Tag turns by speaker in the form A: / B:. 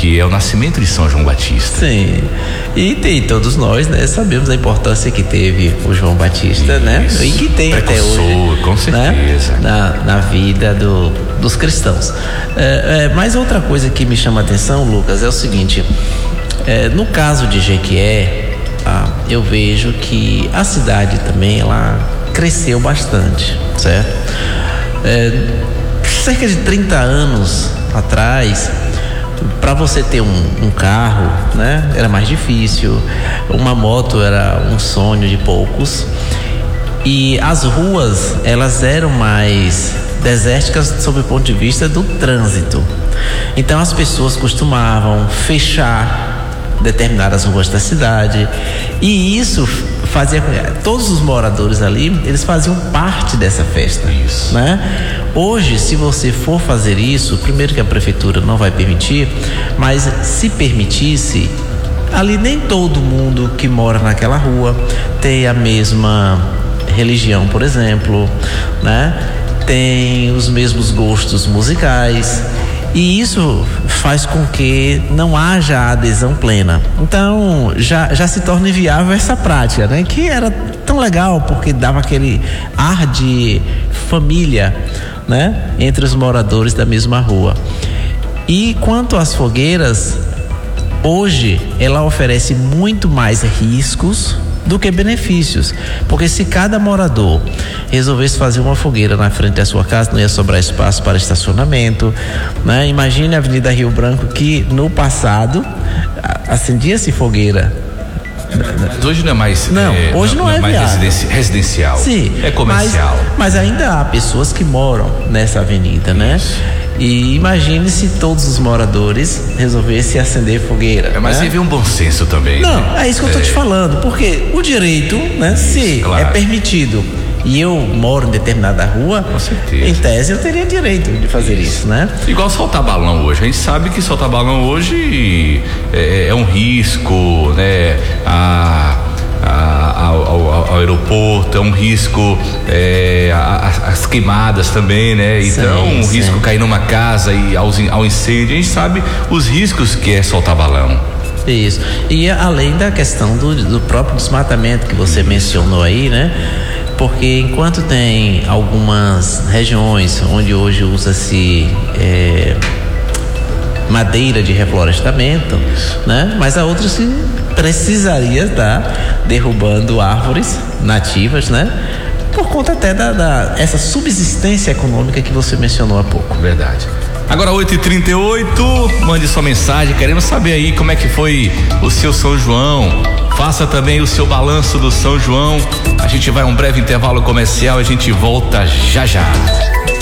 A: que é o nascimento de São João Batista.
B: Sim, e todos nós, né, sabemos a importância que teve o João Batista,
A: Isso.
B: né, e que tem até hoje,
A: com certeza,
B: né, na vida dos cristãos. Mas outra coisa que me chama a atenção, Lucas, é o seguinte: no caso de Jequié, eu vejo que a cidade também ela cresceu bastante, certo? Cerca de 30 anos atrás, para você ter um carro, né, era mais difícil. Uma moto era um sonho de poucos, e as ruas elas eram mais desérticas sob o ponto de vista do trânsito. Então as pessoas costumavam fechar determinadas ruas da cidade, e isso fazia todos os moradores ali, eles faziam parte dessa festa.
A: Isso,
B: né? Hoje, se você for fazer isso, primeiro que a prefeitura não vai permitir, mas se permitisse, ali nem todo mundo que mora naquela rua tem a mesma religião, por exemplo, né? Tem os mesmos gostos musicais, e isso faz com que não haja adesão plena. Então já se torna inviável essa prática, né? Que era tão legal porque dava aquele ar de família, né, entre os moradores da mesma rua. E quanto às fogueiras, hoje ela oferece muito mais riscos do que benefícios, porque se cada morador resolvesse fazer uma fogueira na frente da sua casa, não ia sobrar espaço para estacionamento, né? Imagine a Avenida Rio Branco, que no passado acendia-se fogueira.
A: Mas hoje não é mais.
B: Hoje não é
A: mais residencial.
B: Sim,
A: é comercial.
B: Mas ainda há pessoas que moram nessa avenida, né?
A: Isso.
B: E imagine se todos os moradores resolvessem acender fogueira.
A: Mas aí vem um bom senso também.
B: Não,
A: né?
B: É isso que eu tô te falando, porque o direito, né? Se
A: claro,
B: é permitido e eu moro em determinada rua,
A: com certeza,
B: em tese eu teria direito de fazer isso, né?
A: Igual soltar balão hoje. A gente sabe que soltar balão hoje é um risco, né? Ao aeroporto, é um risco, as queimadas também, né? Então, um risco cair numa casa e ao incêndio. A gente sabe os riscos que é soltar balão.
B: Isso. E além da questão do próprio desmatamento que você mencionou aí, né? Porque enquanto tem algumas regiões onde hoje usa-se madeira de reflorestamento, né? Mas há outras que precisaria estar derrubando árvores nativas, né? Por conta até essa subsistência econômica que você mencionou há pouco.
A: Verdade. Agora 8h38, mande sua mensagem, queremos saber aí como é que foi o seu São João. Faça também o seu balanço do São João. A gente vai a um breve intervalo comercial, a gente volta já já.